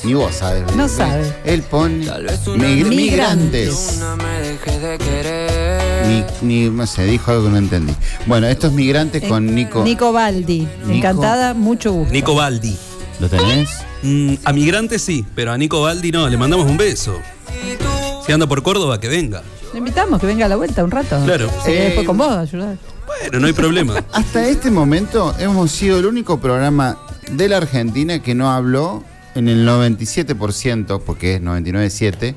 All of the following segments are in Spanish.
Ni vos sabes. No sabe. Él pone migrantes. No sé, dijo algo que no entendí. Bueno, estos migrantes con Nico. Nico Baldi. Encantada, mucho gusto. Nico Baldi. ¿Lo tenés? A migrantes sí, pero a Nico Baldi no, le mandamos un beso. Si anda por Córdoba, que venga. Le invitamos que venga a la vuelta un rato. Claro. Después con vos, ayudar. Bueno, no hay problema. Hasta este momento hemos sido el único programa de la Argentina que no habló en el 97%, porque es 99.7,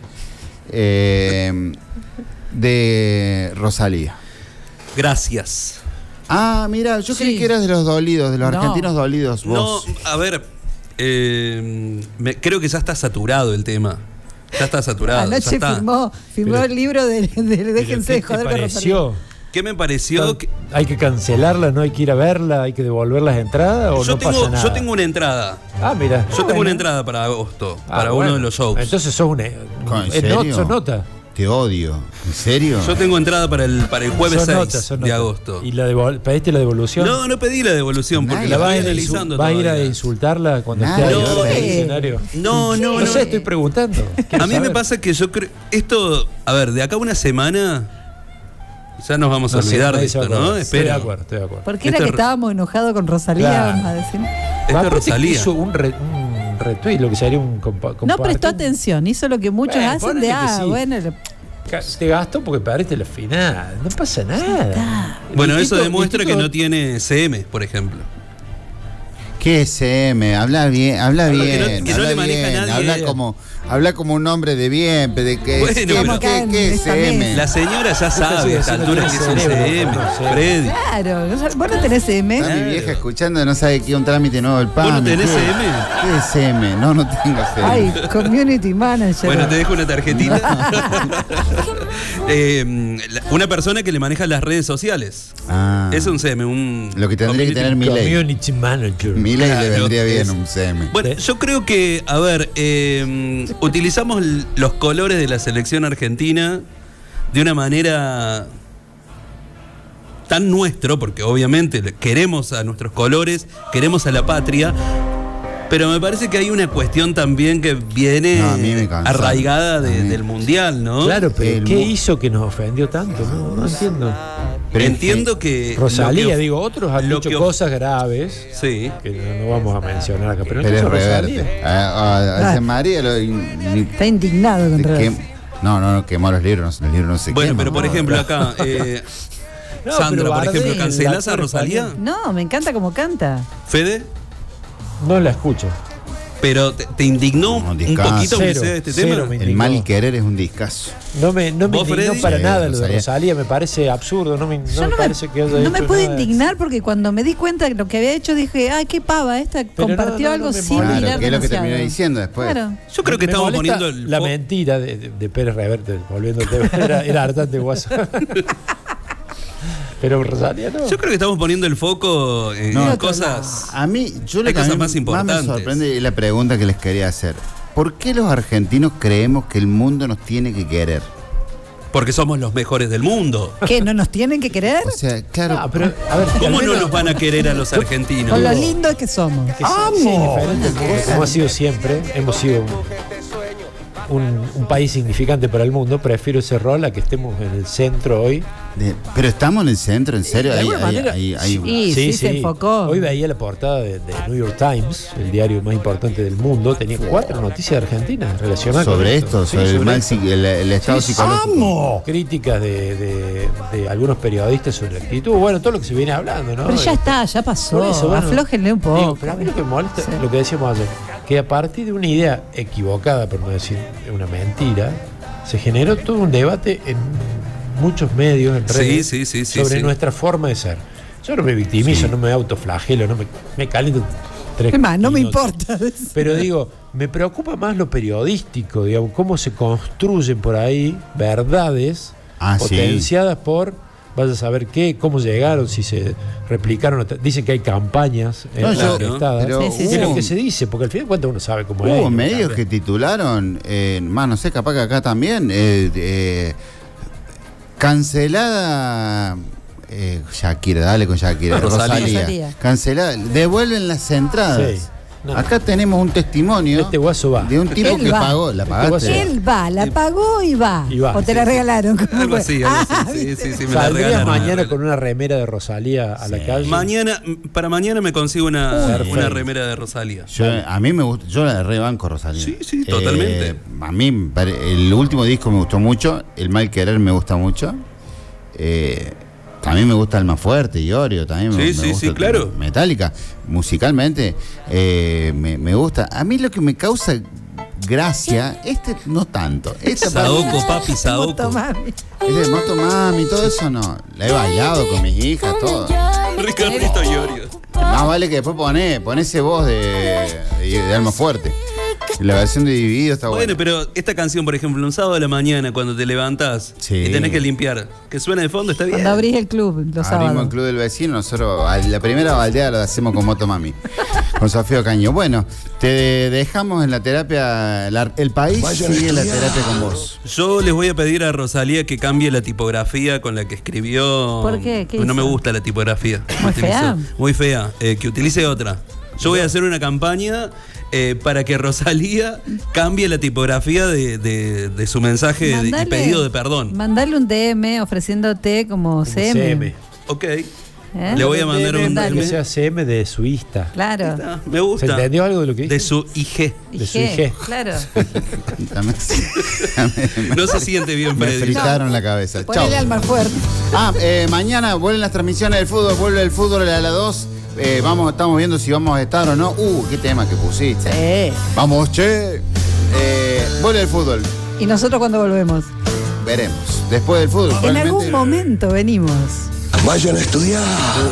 de Rosalía. Gracias. Ah, mira, yo creí que eras de los dolidos, de los argentinos dolidos. Vos. No, a ver, creo que ya está saturado el tema. Ya está saturado. Anoche firmó el libro de Déjense de joder con Rosalía. ¿Qué me pareció? ¿Hay que cancelarla? ¿No hay que ir a verla? ¿Hay que devolver las entradas? ¿O no pasa nada? Yo tengo una entrada. Ah, mira. Yo tengo una entrada para agosto, para uno de los shows. Entonces sos ¿sos nota? Te odio. ¿En serio? Yo tengo entrada para el jueves 6 de agosto. ¿Y pediste la devolución? No pedí la devolución porque la estoy analizando. ¿Vas a ir a insultarla cuando esté ahí en el escenario? No. No sé, estoy preguntando. A mí me pasa que yo creo. Esto, a ver, de acá a una semana. Ya nos vamos a olvidar de esto, ¿no? Estoy de acuerdo. ¿Por qué era que estábamos enojados con Rosalía? Claro. Vamos a decir. Esto es Rosalía. Hizo un retweet, lo que sería un no prestó atención, hizo lo que muchos hacen de te gastó porque perdiste la final. No pasa nada. Bueno, eso demuestra que no tiene CM, por ejemplo. ¿Qué es CM? Habla bien. Que no le maneja nadie. Habla como un hombre de bien. ¿Qué es CM? La señora ya sabe a esta altura que es un CM. Freddy. Claro, vos no tenés CM. Está mi vieja escuchando, no sabe que es un trámite nuevo del PAN. ¿Vos no tenés CM? ¿Qué es CM? No tengo CM. Ay, community manager. Bueno, te dejo una tarjetita. Una persona que le maneja las redes sociales. Es un CM, lo que tendría que tener Milei. Community manager. Milei le vendría bien un CM. Bueno, yo creo que, a ver, utilizamos los colores de la selección argentina de una manera tan nuestro, porque obviamente queremos a nuestros colores, queremos a la patria, pero me parece que hay una cuestión también que viene arraigada del Mundial, ¿no? Claro, pero ¿qué hizo que nos ofendió tanto? No entiendo. Pero entiendo que Rosalía, otros han dicho cosas graves que no vamos a mencionar acá, pero es Rosalía. A María está indignado con Reverte. No, quemó los libros no se Bueno, queman. pero por ejemplo acá Sandra, por ejemplo, ¿cancelás a Rosalía? No, me encanta cómo canta. ¿Fede? No la escucho. Pero ¿te indignó un poquito que sea este tema? El mal querer es un discazo. No me indignó para nada lo de Rosalía, me parece absurdo. No me parece que haya no me pude indignar porque cuando me di cuenta de lo que había hecho dije, ay, qué pava, esta compartió algo similar. Claro, que es lo que terminó diciendo después. Claro. Yo creo que estamos poniendo la mentira de Pérez Reverte, volviendo al tema, era hartante guaso. Pero Rosalía no. Yo creo que estamos poniendo el foco en cosas. A mí, hay cosas más importantes. Más me sorprende la pregunta que les quería hacer. ¿Por qué los argentinos creemos que el mundo nos tiene que querer? Porque somos los mejores del mundo. ¿Qué? ¿No nos tienen que querer? O sea, claro. No, pero, a ver, ¿cómo no nos van a querer a los argentinos? Con lo lindo que somos. Como ha sido siempre, hemos sido un país significante para el mundo. Prefiero ese rol a que estemos en el centro hoy. Pero estamos en el centro, ¿en serio? Sí, se enfocó. Hoy veía la portada de New York Times, el diario más importante del mundo. Tenía 4 noticias de Argentina relacionadas sobre con esto, sobre el estado psicológico. Críticas de algunos periodistas sobre la actitud. Bueno, todo lo que se viene hablando, ¿no? Pero ya está, ya pasó. Por eso, bueno, aflójenle un poco. Digo, pero a mí lo que me molesta, lo que decíamos ayer, que a partir de una idea equivocada, por no decir una mentira, se generó todo un debate en muchos medios, en redes, sobre nuestra forma de ser. Yo no me victimizo, no me autoflagelo, no me caliento 3 más, no me importa. Pero digo, me preocupa más lo periodístico, digamos, cómo se construyen por ahí verdades potenciadas por vaya a saber qué, cómo llegaron, si se replicaron. Dicen que hay campañas orquestadas. Es lo que se dice, porque al final de cuentas uno sabe cómo es. Hubo medios que titularon, más no sé, capaz que acá también, cancelada Shakira, dale con Shakira, Rosalía. Cancelada, devuelven las entradas. No. Acá tenemos un testimonio Este guaso va. de un tipo Él que va. pagó. ¿La pagaste? Él va, la pagó y va. Y va. O te la regalaron. Algo así, sí, me la ¿Saldrías regalaron. mañana con una remera de Rosalía a la calle? Para mañana me consigo una Perfecto. remera de Rosalía. A mí me gusta, yo la rebanco Rosalía. Sí, totalmente. A mí el último disco me gustó mucho, El Mal Querer me gusta mucho. También me gusta Almafuerte y Iorio, también me gusta. Sí, claro. Metallica, musicalmente me gusta. A mí lo que me causa gracia, no tanto. Saoko, papi, Saoko. Motomami. Es de Motomami, todo eso no. La he bailado con mis hijas, todo. Ricardito Iorio. Más vale que después pone ese voz de Almafuerte. La versión de Dividido está buena. Bueno, pero esta canción, por ejemplo, un sábado de la mañana, cuando te levantás y tenés que limpiar, que suena de fondo, está bien. Cuando abrís el club los sábados. Abrimos el club del vecino, nosotros la primera baldeada la hacemos con Motomami, con Sofía Ocaño. Bueno, te dejamos en la terapia, el país sigue la terapia con vos. Yo les voy a pedir a Rosalía que cambie la tipografía con la que escribió. ¿Por qué? ¿Qué No hizo? me gusta la tipografía. ¿Muy fea? Muy fea. Que utilice otra. Yo voy a hacer una campaña para que Rosalía cambie la tipografía de su mensaje y pedido de perdón. Mandale un DM ofreciéndote como CM. Ok. Le voy a mandar un Que DM. sea CM de su Insta. Claro. Me gusta. ¿Se entendió algo de lo que De dije? su IG. De su IG. Claro. No se siente bien, Me Freddy. fritaron la cabeza. Chao. Ponele Almafuerte. Mañana vuelven las transmisiones del fútbol, vuelve el fútbol a las 2. Estamos viendo si vamos a estar o no. Qué tema que pusiste. Sí. Vamos, che. Vuelve el fútbol. ¿Y nosotros cuando volvemos? Veremos. Después del fútbol. En probablemente- algún momento venimos. Vayan a estudiar.